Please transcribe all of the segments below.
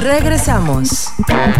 Regresamos.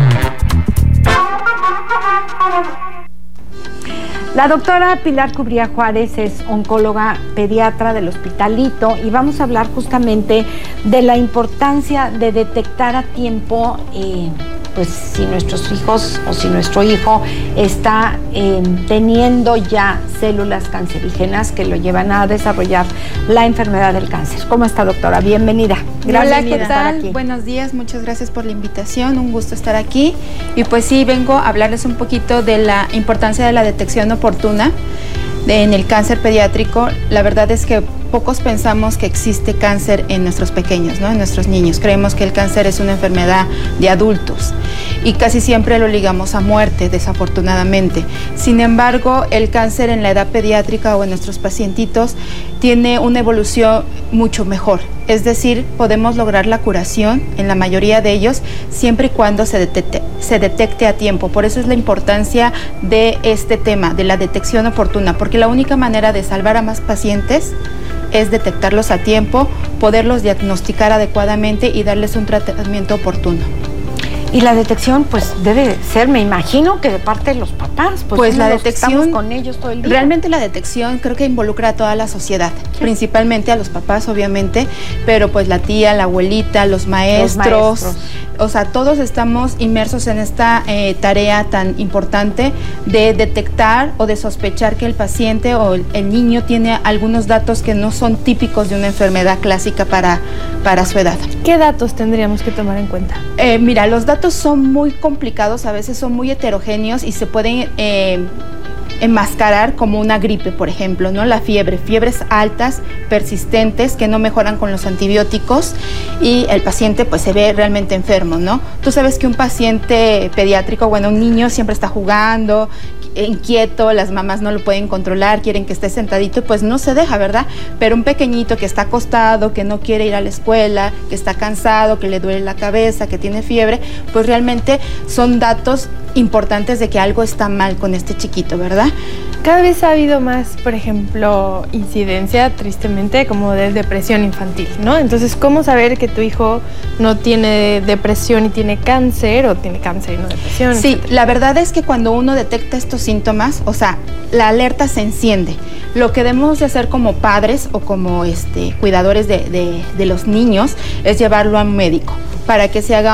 La doctora Pilar Cubría Juárez es oncóloga pediatra del Hospital Lito y vamos a hablar justamente de la importancia de detectar a tiempo pues si nuestros hijos o si nuestro hijo está teniendo ya células cancerígenas que lo llevan a desarrollar la enfermedad del cáncer. ¿Cómo está, doctora? Bienvenida. Gracias. Hola, ¿qué tal? Buenos días, muchas gracias por la invitación, un gusto estar aquí. Y pues sí, vengo a hablarles un poquito de la importancia de la detección oportuna en el cáncer pediátrico. La verdad es que pocos pensamos que existe cáncer en nuestros pequeños, ¿no? En nuestros niños. Creemos que el cáncer es una enfermedad de adultos y casi siempre lo ligamos a muerte, desafortunadamente. Sin embargo, el cáncer en la edad pediátrica o en nuestros pacientitos tiene una evolución mucho mejor. Es decir, podemos lograr la curación en la mayoría de ellos siempre y cuando se detecte a tiempo. Por eso es la importancia de este tema, de la detección oportuna, porque la única manera de salvar a más pacientes es detectarlos a tiempo, poderlos diagnosticar adecuadamente y darles un tratamiento oportuno. Y la detección, pues, debe ser, me imagino, que de parte de los papás. Pues la detección, estamos con ellos todo el día. Realmente la detección creo que involucra a toda la sociedad, sí, principalmente a los papás, obviamente, pero pues la tía, la abuelita, los maestros. O sea, todos estamos inmersos en esta tarea tan importante de detectar o de sospechar que el paciente o el niño tiene algunos datos que no son típicos de una enfermedad clásica para su edad. ¿Qué datos tendríamos que tomar en cuenta? Mira, los datos son muy complicados, a veces son muy heterogéneos y se pueden enmascarar como una gripe, por ejemplo, ¿no? La fiebre, fiebres altas, persistentes, que no mejoran con los antibióticos y el paciente pues se ve realmente enfermo, ¿no? Tú sabes que un paciente pediátrico, bueno, un niño siempre está jugando, inquieto, las mamás no lo pueden controlar, quieren que esté sentadito, pues no se deja, ¿verdad? Pero un pequeñito que está acostado, que no quiere ir a la escuela, que está cansado, que le duele la cabeza, que tiene fiebre, pues realmente son datos importantes de que algo está mal con este chiquito, ¿verdad? Cada vez ha habido más, por ejemplo, incidencia, tristemente, como de depresión infantil, ¿no? Entonces, ¿cómo saber que tu hijo no tiene depresión y tiene cáncer, o tiene cáncer y no depresión? Sí, la verdad es que cuando uno detecta estos síntomas, o sea, la alerta se enciende. Lo que debemos de hacer como padres o como cuidadores de los niños es llevarlo a un médico para que se haga